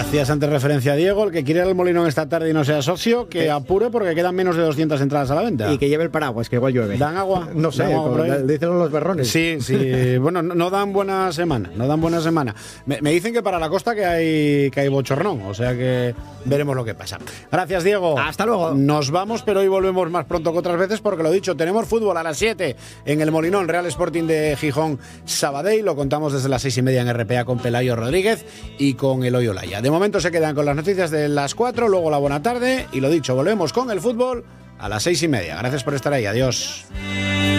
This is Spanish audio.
Hacías antes referencia a Diego, el que quiere ir al Molinón esta tarde y no sea socio, que apure porque quedan menos de 200 entradas a la venta. Y que lleve el paraguas, que igual llueve. ¿Dan agua? No sé, dicen los berrones. Sí, bueno, no dan buena semana, Me dicen que para la costa que hay bochornón, o sea que veremos lo que pasa. Gracias, Diego. Hasta luego. Nos vamos, pero hoy volvemos más pronto que otras veces porque lo dicho, tenemos fútbol a las 7 en el Molinón, Real Sporting de Gijón, Sabadell. Lo contamos desde las 6:30 en RPA con Pelayo Rodríguez y con Eloy Olaya. De momento se quedan con las noticias de las 4, luego la buena tarde y lo dicho, volvemos con el fútbol a las 6:30. Gracias por estar ahí, adiós.